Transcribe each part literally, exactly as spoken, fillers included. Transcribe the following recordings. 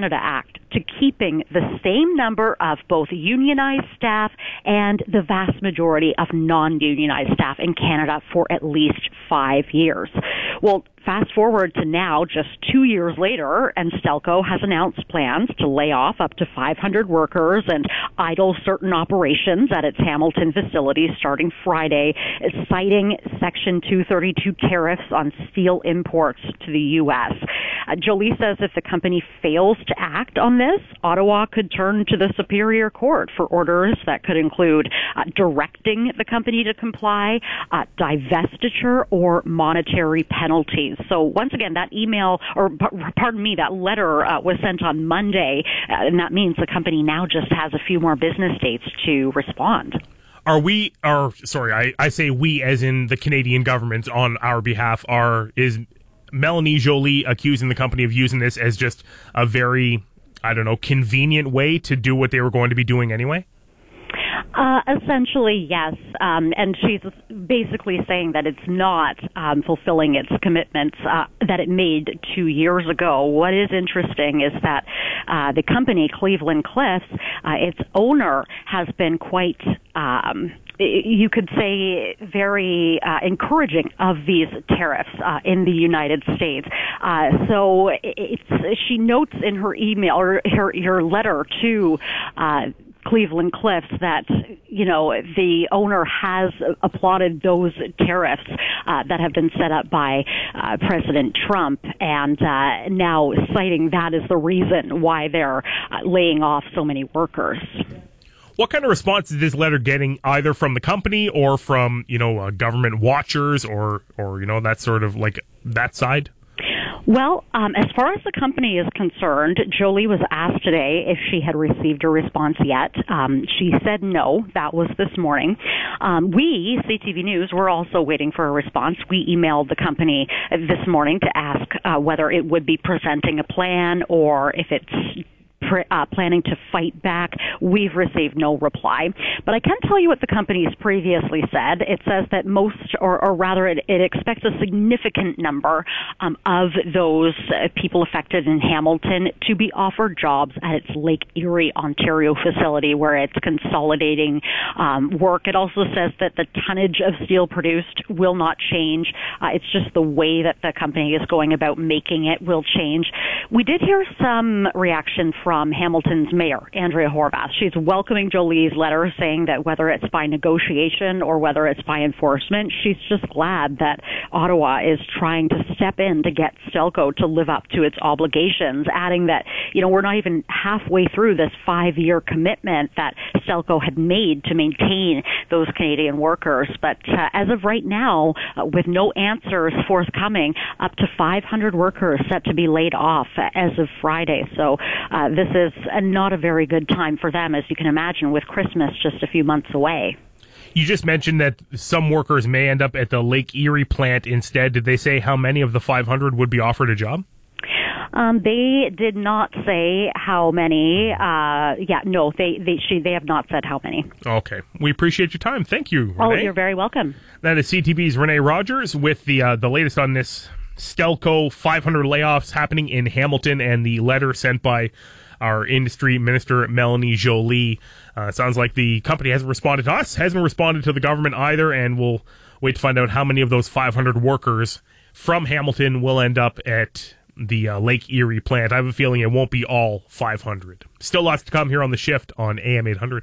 Canada Act to keeping the same number of both unionized staff and the vast majority of non-unionized staff in Canada for at least five years. Well, fast forward to now, just two years later, and Stelco has announced plans to lay off up to five hundred workers and idle certain operations at its Hamilton facilities starting Friday, citing Section two thirty-two tariffs on steel imports to the U S. Uh, Jolie says if the company fails to act on this, Ottawa could turn to the Superior Court for orders that could include uh, directing the company to comply, uh, divestiture, or monetary penalties. So once again, that email, or pardon me, that letter uh, was sent on Monday, uh, and that means the company now just has a few more business days to respond. Are we, are, sorry, I, I say we as in the Canadian government on our behalf, are, is Melanie Joly accusing the company of using this as just a very, I don't know, convenient way to do what they were going to be doing anyway? Uh, essentially, yes. Um, and she's basically saying that it's not um, fulfilling its commitments uh, that it made two years ago. What is interesting is that uh, the company, Cleveland Cliffs, uh, its owner has been quite... Um, you could say very uh, encouraging of these tariffs uh, in the United States. Uh, so it's, she notes in her email or her, her letter to uh, Cleveland Cliffs that, you know, the owner has applauded those tariffs uh, that have been set up by uh, President Trump, and uh, now citing that as the reason why they're uh, laying off so many workers. What kind of response is this letter getting, either from the company or from, you know, uh, government watchers or, or, you know, that sort of, like, that side? Well, um, as far as the company is concerned, Jolie was asked today if she had received a response yet. Um, she said no. That was this morning. Um, we, C T V News, we're also waiting for a response. We emailed the company this morning to ask uh, whether it would be presenting a plan or if it's Uh, planning to fight back. We've received no reply. But I can tell you what the company's previously said. It says that most, or, or rather it, it expects a significant number um, of those uh, people affected in Hamilton to be offered jobs at its Lake Erie, Ontario facility where it's consolidating um, work. It also says that the tonnage of steel produced will not change. Uh, it's just the way that the company is going about making it will change. We did hear some reaction from From Hamilton's mayor, Andrea Horwath. She's welcoming Jolie's letter, saying that whether it's by negotiation or whether it's by enforcement, she's just glad that Ottawa is trying to step in to get Stelco to live up to its obligations, adding that, you know, we're not even halfway through this five-year commitment that Stelco had made to maintain those Canadian workers. But uh, as of right now, uh, with no answers forthcoming, up to five hundred workers set to be laid off as of Friday. So uh, this is uh, not a very good time for them, as you can imagine, with Christmas just a few months away. You just mentioned that some workers may end up at the Lake Erie plant instead. Did they say how many of the five hundred would be offered a job? Um, they did not say how many. Uh, yeah, no, they they she, they have not said how many. Okay. We appreciate your time. Thank you, Renee. Oh, you're very welcome. That is C T V's Renee Rogers with the uh, the latest on this Stelco five hundred layoffs happening in Hamilton and the letter sent by our industry minister, Melanie Joly. Uh, sounds like the company hasn't responded to us, hasn't responded to the government either, and we'll wait to find out how many of those five hundred workers from Hamilton will end up at the uh, Lake Erie plant. I have a feeling it won't be all five hundred. Still lots to come here on The Shift on A M eight hundred.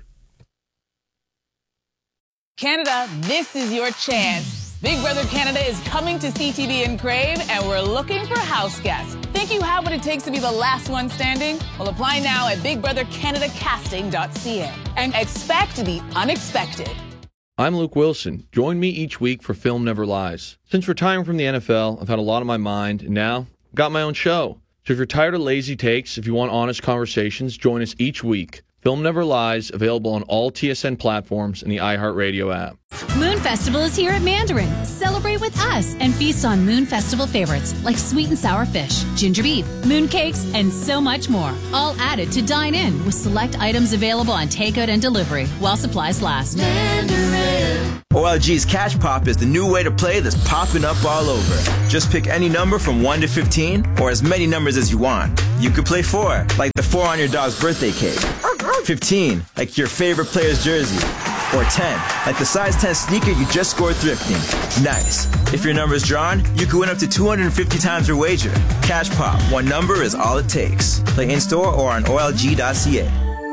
Canada, this is your chance. Big Brother Canada is coming to C T V and Crave, and we're looking for house guests. Think you have what it takes to be the last one standing? Well, apply now at big brother canada casting dot c a and expect the unexpected. I'm Luke Wilson. Join me each week for Film Never Lies. Since retiring from the N F L, I've had a lot on my mind, and now I've got my own show. So if you're tired of lazy takes, if you want honest conversations, join us each week. Film Never Lies, available on all T S N platforms and the iHeartRadio app. Moon Festival is here at Mandarin. Celebrate with us and feast on Moon Festival favorites like sweet and sour fish, ginger beef, moon cakes, and so much more. All added to dine in with select items available on takeout and delivery while supplies last. Mandarin. O L G's Cash Pop is the new way to play that's popping up all over. Just pick any number from one to fifteen or as many numbers as you want. You could play four, like the four on your dog's birthday cake. fifteen, like your favorite player's jersey. Or ten, like the size ten sneaker you just scored thrifting. Nice. If your number's drawn, you could win up to two hundred fifty times your wager. Cash Pop, one number is all it takes. Play in-store or on O L G dot C A.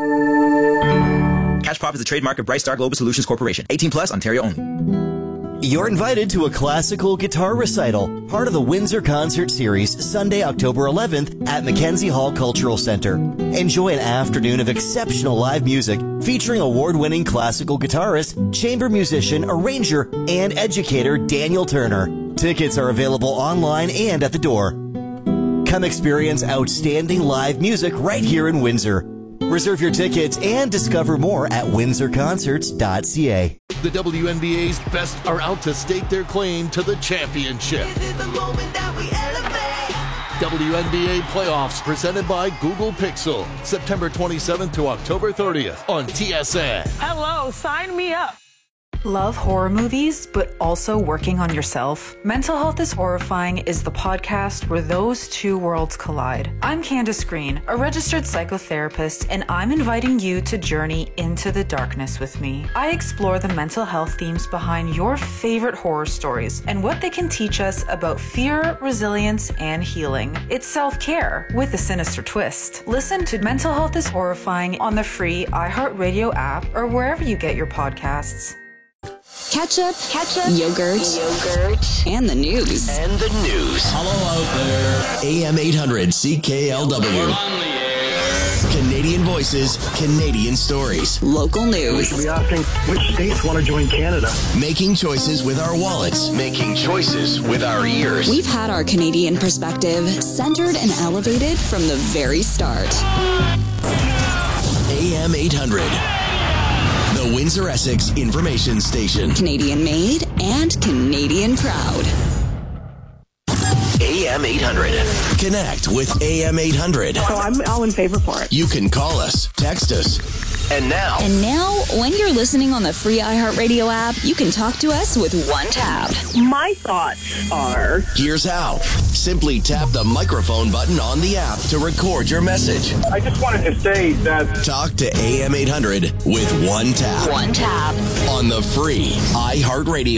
Cash Pop is the trademark of Bright Star Global Solutions Corporation. eighteen plus, Ontario only. You're invited to a classical guitar recital, part of the Windsor Concert Series, Sunday, October eleventh at Mackenzie Hall Cultural Center. Enjoy an afternoon of exceptional live music featuring award-winning classical guitarist, chamber musician, arranger, and educator Daniel Turner. Tickets are available online and at the door. Come experience outstanding live music right here in Windsor. Reserve your tickets and discover more at windsor concerts dot c a. The W N B A's best are out to stake their claim to the championship. This is the moment that we elevate. W N B A Playoffs presented by Google Pixel. September twenty-seventh to October thirtieth on T S N. Hello, sign me up. Love horror movies, but also working on yourself? Mental Health is Horrifying is the podcast where those two worlds collide. I'm Candace Green, a registered psychotherapist, and I'm inviting you to journey into the darkness with me. I explore the mental health themes behind your favorite horror stories and what they can teach us about fear, resilience, and healing. It's self-care with a sinister twist. Listen to Mental Health is Horrifying on the free iHeartRadio app or wherever you get your podcasts. Ketchup, ketchup, yogurt, yogurt, and the news. And the news. Hello out there. A M eight hundred C K L W. We're on the air. Canadian voices, Canadian stories. Local news. We should be asking which states want to join Canada. Making choices with our wallets. Making choices with our ears. We've had our Canadian perspective centered and elevated from the very start. A M eight hundred. The Windsor-Essex Information Station. Canadian made and Canadian proud. A M eight hundred. Connect with A M eight hundred. So I'm all in favor for it. You can call us, text us. And now. And now, when you're listening on the free iHeartRadio app, you can talk to us with one tap. My thoughts are... Here's how. Simply tap the microphone button on the app to record your message. I just wanted to say that... Talk to A M eight hundred with one tap. One tap. On the free iHeartRadio